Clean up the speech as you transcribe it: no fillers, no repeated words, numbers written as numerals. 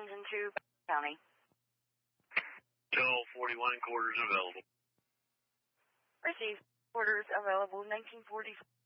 into County. Tell 41 quarters available. Received. Quarters available 1944.